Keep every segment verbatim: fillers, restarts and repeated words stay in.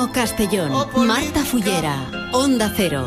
uno Castellón. Marta Fullera, Onda Cero.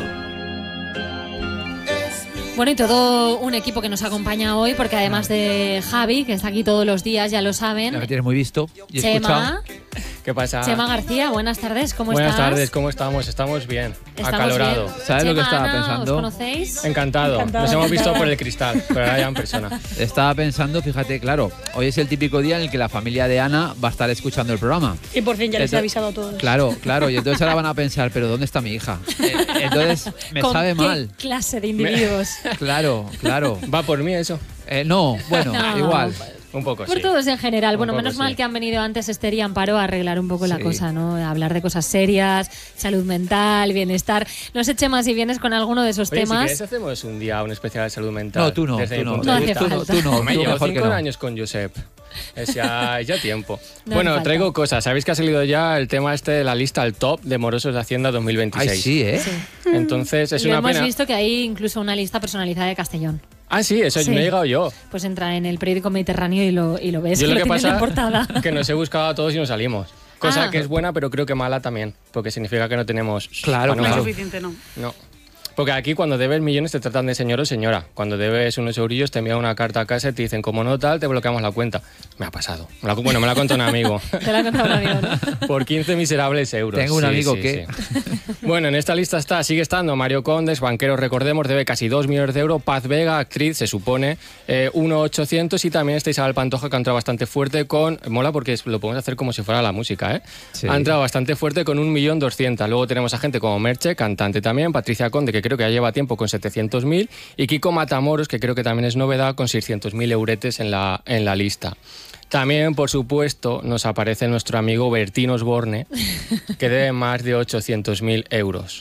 Bueno, y todo un equipo que nos acompaña hoy, porque además de Javi, que está aquí todos los días, ya lo saben. Ya me tienes muy visto y Chema. ¿Qué pasa? Chema García, buenas tardes, ¿cómo buenas estás? Buenas tardes, ¿cómo estamos? Estamos bien, ¿Estamos acalorado. bien? ¿Sabes Chema, lo que estaba Ana, pensando? ¿os conocéis? Encantado. Encantado. Nos hemos visto por el cristal, pero ahora ya en persona. Estaba pensando, fíjate, claro, hoy es el típico día en el que la familia de Ana va a estar escuchando el programa. Y por fin ya les he Entonces, avisado a todos. Claro, claro, y entonces ahora van a pensar, pero ¿dónde está mi hija? Eh, Entonces me ¿Con sabe qué mal. clase de individuos? Claro, claro. ¿Va por mí eso? Eh, no, bueno, No. igual. Un poco, Por sí. todos en general. Un Bueno, poco, menos mal sí. que han venido antes Esther y Amparo a arreglar un poco la Sí. cosa, ¿no? A hablar de cosas serias, salud mental, bienestar. No sé, Chema, si vienes con alguno de esos Oye, si temas. quieres hacemos un día un especial de salud mental. No, tú no, desde tú mi no. punto No de hace vista. Tú no, falta. tú no, Me tú llevo mejor que cinco no. años con Josep. Es ya, ya tiempo. No bueno, hace falta. traigo cosas. Sabéis que ha salido ya el tema este de la lista al top de morosos de Hacienda dos mil veintiséis. Ay, sí, ¿eh? Sí. Entonces es Y una hemos pena. visto que hay incluso una lista personalizada de Castellón. Ah, sí, eso Sí. me he llegado yo. Pues entra en el periódico Mediterráneo y lo, y lo ves, Yo que lo lo que tienen pasa en portada. que nos he buscado a todos y no salimos. Cosa Ah. que es buena, pero creo que mala también. Porque significa que no tenemos... Claro, pa' No es claro. suficiente, no. No. Porque aquí cuando debes millones te tratan de señor o señora. Cuando debes unos eurillos te envían una carta a casa y te dicen, como no tal, te bloqueamos la cuenta. Me ha pasado. Me la- bueno, me la ha contado un amigo. Te lo ha contado un amigo, ¿no? Por quince miserables euros. Tengo un Sí, amigo sí, que- sí. Bueno, en esta lista está, sigue estando Mario Condes, banquero, recordemos, debe casi dos millones de euros. Paz Vega, actriz, se supone, eh, uno ochocientos. Y también está Isabel Pantoja, que ha entrado bastante fuerte con... Mola porque es- lo podemos hacer como si fuera la música, ¿eh? Sí. Ha entrado bastante fuerte con un millón doscientos. Luego tenemos a gente como Merche, cantante también, Patricia Conde, que creo que ya lleva tiempo con setecientos mil, y Kiko Matamoros, que creo que también es novedad, con seiscientos mil euretes en la, en la lista. También, por supuesto, nos aparece nuestro amigo Bertín Osborne, que debe más de ochocientos mil euros.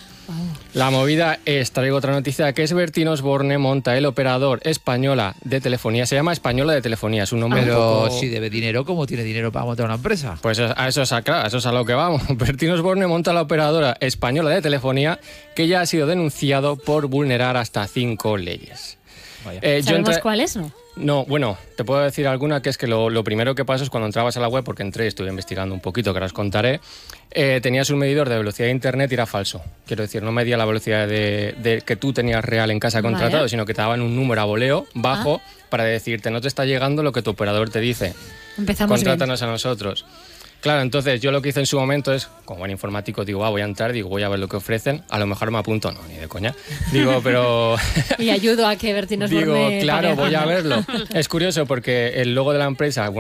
La movida es, traigo otra noticia, que es Bertín Osborne monta el operador española de telefonía. Se llama Española de Telefonía, es un nombre un Pero poco... si debe dinero, ¿cómo tiene dinero para montar una empresa? Pues a eso, es a, claro, a eso es a lo que vamos. Bertín Osborne monta la operadora española de telefonía, que ya ha sido denunciado por vulnerar hasta cinco leyes. Vaya. Eh, yo ¿Sabemos entré- cuál es, no? No, bueno, te puedo decir alguna, que es que lo, lo primero que pasa es cuando entrabas a la web, porque entré y estuve investigando un poquito, que ahora os contaré, eh, tenías un medidor de velocidad de internet y era falso. Quiero decir, no medía la velocidad de, de que tú tenías real en casa contratado, Vale. sino que te daban un número a voleo bajo para decirte, no te está llegando lo que tu operador te dice. Empezamos bien. Contrátanos a nosotros. Claro, entonces yo lo que hice en su momento es, como buen informático, digo, ah, voy a entrar, digo, voy a ver lo que ofrecen, a lo mejor me apunto, no, ni de coña. Digo, pero... Y ayudo a que Bertín Digo, Osborne claro, pague voy a Hacienda. verlo. Es curioso porque el logo de la empresa, bueno,